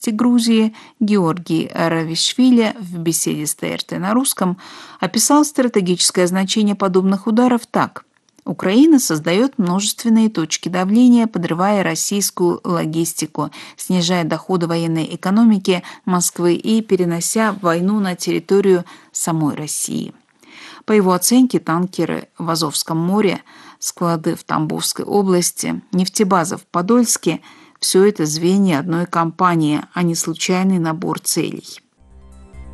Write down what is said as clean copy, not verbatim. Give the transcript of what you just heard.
Грузии Георгий Равишвили в беседе с ТРТ на русском описал стратегическое значение подобных ударов так. Украина создает множественные точки давления, подрывая российскую логистику, снижая доходы военной экономики Москвы и перенося войну на территорию самой России. По его оценке, танкеры в Азовском море, склады в Тамбовской области, нефтебаза в Подольске – все это звенья одной кампании, а не случайный набор целей.